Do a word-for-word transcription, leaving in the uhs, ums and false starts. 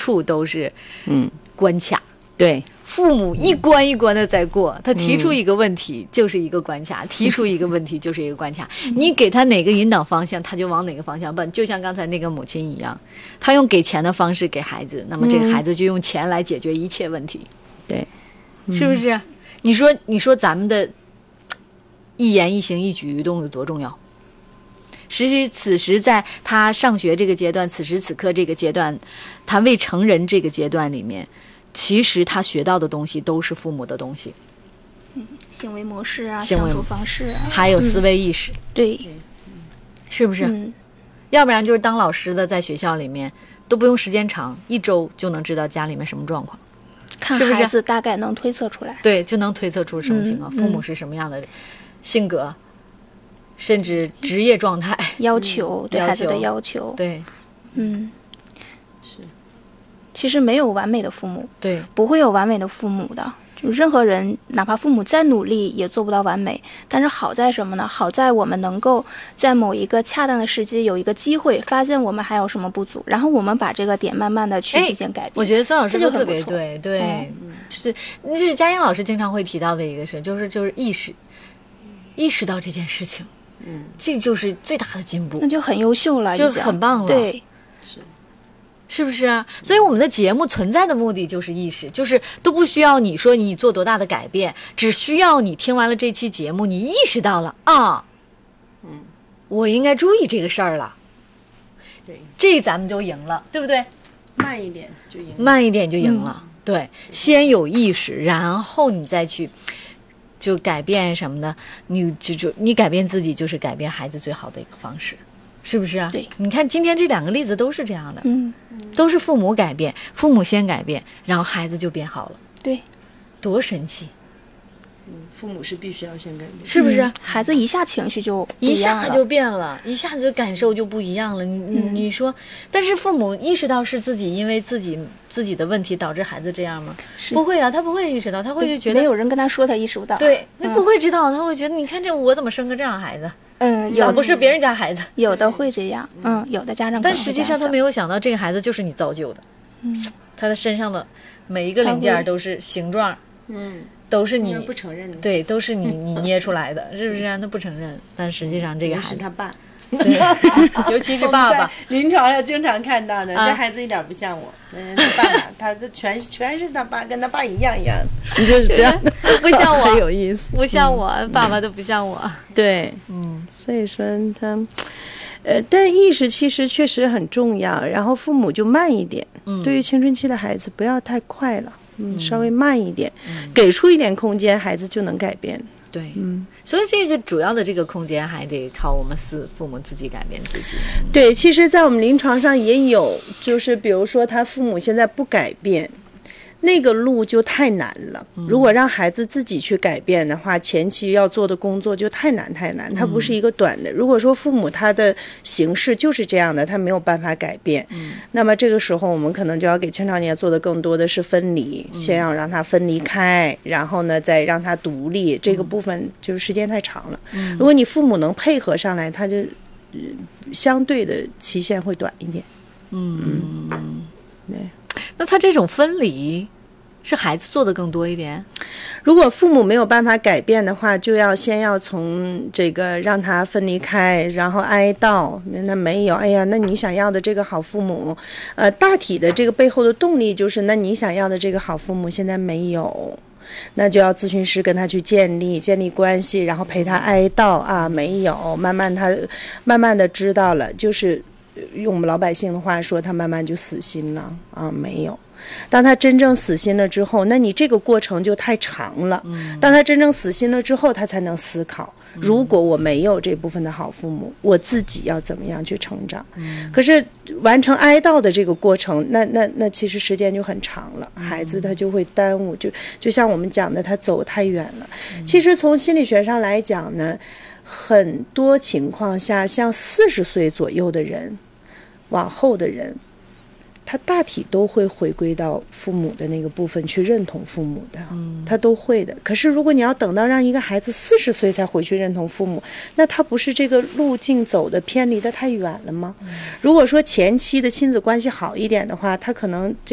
处都是嗯关卡。 对， 父母一关一关的在过，他提出一个问题就是一个关卡，嗯、提出一个问题就是一个关卡。你给他哪个引导方向，他就往哪个方向奔。就像刚才那个母亲一样，他用给钱的方式给孩子，那么这个孩子就用钱来解决一切问题。 对、 嗯，是不是？你说，你说咱们的一言一行、一举一动有多重要？其实此时在他上学这个阶段，此时此刻这个阶段，他未成人这个阶段里面。其实他学到的东西都是父母的东西， 嗯，行为模式啊，相处方式啊， 还有思维意识， 嗯、对， 是不是？ 嗯， 要不然就是当老师的在学校里面都不用时间长，一周就能知道家里面什么状况， 看孩子大概能推测出来， 对，就能推测出什么情况， 嗯、 父母是什么样的性格，嗯、甚至职业状态、 要求、嗯、对孩子的要求， 对， 嗯。其实没有完美的父母， 对， 不会有完美的父母的。就任何人，哪怕父母再努力，也做不到完美。但是好在什么呢？好在我们能够在某一个恰当的时机，有一个机会，发现我们还有什么不足，然后我们把这个点慢慢的去进行改变。 我觉得孙老师说特别对，对， 嗯、 就是这是佳音老师经常会提到的一个事，就是就是意识，意识到这件事情，嗯，这就是最大的进步， 那就很优秀了， 就很棒了， 对。 是。 是不是啊？所以我们的节目存在的目的就是意识，就是都不需要你说你做多大的改变，只需要你听完了这期节目，你意识到了啊，嗯，我应该注意这个事儿了， 对， 这咱们就赢了，对不对？ 慢一点就赢了， 慢一点就赢了，嗯、对，先有意识，然后你再去就改变什么的，你就就你改变自己，就是改变孩子最好的一个方式。是不是啊？ 对， 你看今天这两个例子都是这样的， 嗯， 都是父母改变，父母先改变，然后孩子就变好了， 对， 多神奇！ 嗯，父母是必须要先改变， 是不是？ 嗯、孩子一下情绪就一下就变了，一下子感受就不一样了。你、嗯、你说，但是父母意识到是自己因为自己自己的问题导致孩子这样吗？不会啊，他不会意识到，他会就觉得没有人跟他说，他意识不到。 对，他不会知道，他会觉得你看这我怎么生个这样孩子？ 嗯， 老不是别人家孩子， 有的会这样，嗯，有的家长， 但实际上他没有想到这个孩子就是你造就的， 嗯， 他的身上的每一个零件都是形状， 嗯， 都是你不承认的， 对，都是你你捏出来的，是不是？他不承认，但实际上这个孩子是他爸， 对，尤其是爸爸， 临床上经常看到的， 啊、 这孩子一点不像我，嗯，他爸爸，他的全全是他爸，跟他爸一样一样，你就是这样， 不像我， 很有意思， 不像我，嗯、爸爸都不像我， 对， 嗯， 所以说他，呃，但意识其实确实很重要，然后父母就慢一点，嗯，对于青春期的孩子不要太快了，嗯，稍微慢一点，嗯，给出一点空间，孩子就能改变。 对， 嗯， 所以这个主要的这个空间还得靠我们父父母自己改变自己。 对，其实，在我们临床上也有，就是比如说他父母现在不改变，那个路就太难了。如果让孩子自己去改变的话，前期要做的工作就太难太难，它不是一个短的。如果说父母他的形式就是这样的，他没有办法改变，嗯，那么这个时候我们可能就要给青少年做的更多的是分离，嗯，先要让他分离开，然后呢再让他独立，这个部分就是时间太长了。嗯，如果你父母能配合上来，他就，呃，相对的期限会短一点。 嗯， 嗯，对。 那他这种分离是孩子做的更多一点？ 如果父母没有办法改变的话，就要先要从这个让他分离开，然后哀悼，那没有，哎呀，那你想要的这个好父母，呃，大体的这个背后的动力就是，那你想要的这个好父母现在没有，那就要咨询师跟他去建立建立关系，然后陪他哀悼啊，没有，慢慢他慢慢的知道了，就是用我们老百姓的话说，他慢慢就死心了啊，没有。当他真正死心了之后，那你这个过程就太长了。当他真正死心了之后，他才能思考，如果我没有这部分的好父母，我自己要怎么样去成长。可是完成哀悼的这个过程，那那那其实时间就很长了，孩子他就会耽误，就就像我们讲的，他走太远了。其实从心理学上来讲呢，很多情况下，像四十岁左右的人往后的人，他大体都会回归到父母的那个部分去认同父母的，他都会的。可是如果你要等到让一个孩子四十岁才回去认同父母，那他不是这个路径走的偏离的太远了吗？如果说前期的亲子关系好一点的话，他可能这